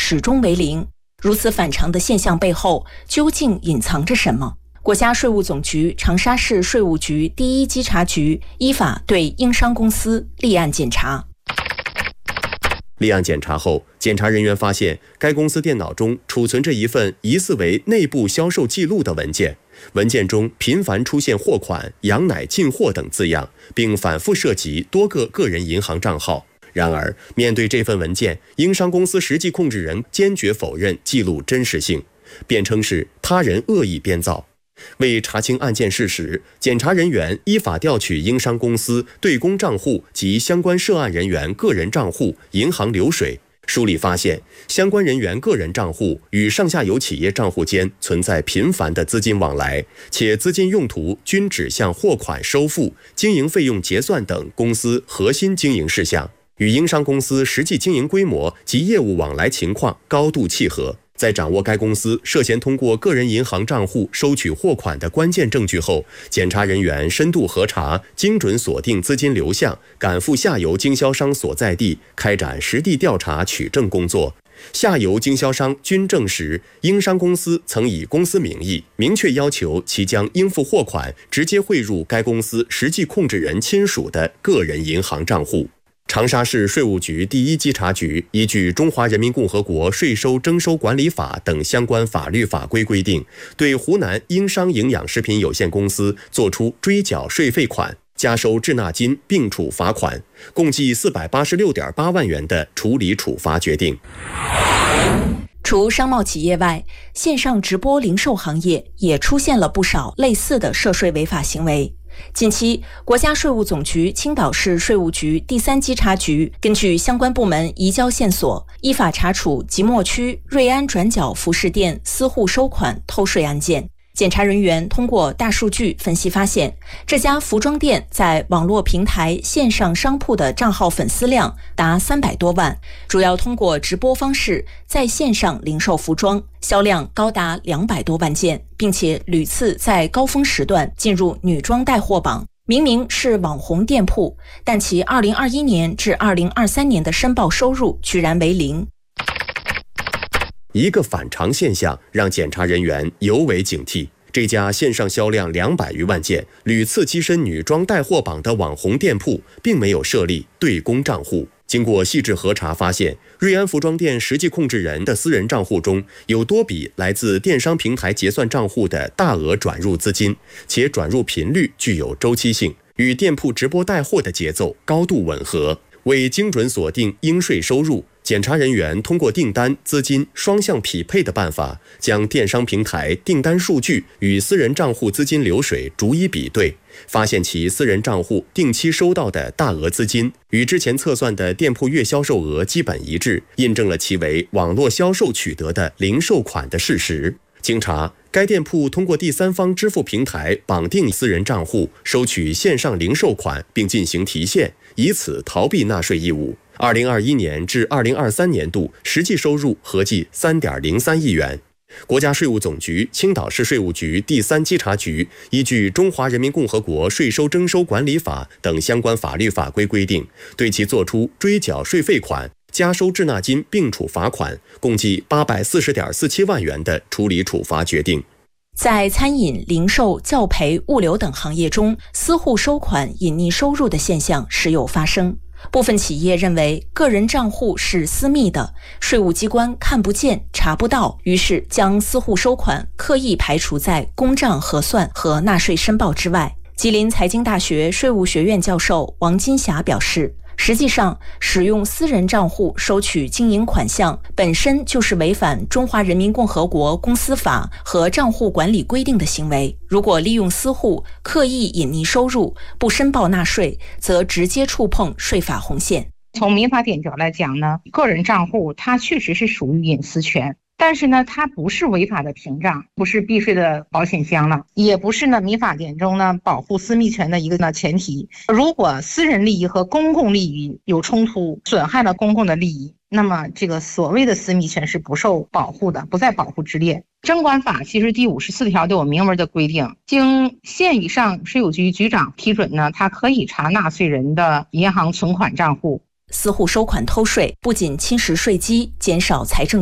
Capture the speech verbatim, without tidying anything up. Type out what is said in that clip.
始终为零。如此反常的现象背后，究竟隐藏着什么？国家税务总局长沙市税务局第一稽查局依法对英商公司立案检查。 立案检查后，检查人员发现该公司电脑中储存着一份疑似为内部销售记录的文件，文件中频繁出现货款、羊奶进货等字样，并反复涉及多个个人银行账号。然而，面对这份文件，英商公司实际控制人坚决否认记录真实性，辩称是他人恶意编造。为查清案件事实，检查人员依法调取英商公司对公账户及相关涉案人员个人账户、银行流水，梳理发现，相关人员个人账户与上下游企业账户间存在频繁的资金往来，且资金用途均指向货款收付、经营费用结算等公司核心经营事项，与英商公司实际经营规模及业务往来情况高度契合。在掌握该公司涉嫌通过个人银行账户收取货款的关键证据后，检查人员深度核查，精准锁定资金流向，赶赴下游经销商所在地，开展实地调查取证工作。下游经销商均证实，英商公司曾以公司名义明确要求其将应付货款直接汇入该公司实际控制人亲属的个人银行账户。长沙市税务局第一稽查局依据《中华人民共和国税收征收管理法》等相关法律法规规定，对湖南英商营养食品有限公司作出追缴税费款、加收滞纳金并处罚款，共计四百八十六点八万元的处理处罚决定。 除商贸企业外，线上直播零售行业也出现了不少类似的涉税违法行为。近期，国家税务总局青岛市税务局第三稽查局根据相关部门移交线索，依法查处即墨区瑞安转角服饰店私户收款偷税案件。检查人员通过大数据分析发现，这家服装店在网络平台线上商铺的账号粉丝量达三百多万，主要通过直播方式在线上零售服装，销量高达两百多万件，并且屡次在高峰时段进入女装带货榜。明明是网红店铺，但其二零二一年至二零二三年的申报收入居然为零。 一个反常现象让检查人员尤为警惕。这家线上销量两百余万件、屡次跻身女装带货榜的网红店铺，并没有设立对公账户。经过细致核查发现，瑞安服装店实际控制人的私人账户中有多笔来自电商平台结算账户的大额转入资金，且转入频率具有周期性，与店铺直播带货的节奏高度吻合。为精准锁定应税收入，检查人员通过订单、资金双向匹配的办法，将电商平台订单数据与私人账户资金流水逐一比对，发现其私人账户定期收到的大额资金与之前测算的店铺月销售额基本一致，印证了其为网络销售取得的零售款的事实。经查，该店铺通过第三方支付平台绑定私人账户，收取线上零售款并进行提现，以此逃避纳税义务。二零二一年至二零二三年度实际收入合计 三点零三亿元。国家税务总局青岛市税务局第三稽查局依据《中华人民共和国税收征收管理法》等相关法律法规规定，对其作出追缴税费款、加收滞纳金并处罚款，共计八百四十点四七万元的处理处罚决定。 在餐饮、零售、教培、物流等行业中，私户收款隐匿收入的现象时有发生。部分企业认为个人账户是私密的，税务机关看不见、查不到，于是将私户收款刻意排除在公账核算和纳税申报之外。吉林财经大学税务学院教授王金霞表示，实际上，使用私人账户收取经营款项本身就是违反《中华人民共和国公司法》和账户管理规定的行为。如果利用私户刻意隐匿收入，不申报纳税，则直接触碰税法红线。 从民法典角来讲呢，个人账户它确实是属于隐私权。但是呢，它不是违法的屏障，不是避税的保险箱了，也不是呢民法典中呢保护私密权的一个呢前提。如果私人利益和公共利益有冲突，损害了公共的利益，那么这个所谓的私密权是不受保护的，不在保护之列。征管法其实第五十四条都有明文的规定，经县以上税务局局长批准呢，他可以查纳税人的银行存款账户。 私户收款偷税不仅侵蚀税基，减少财政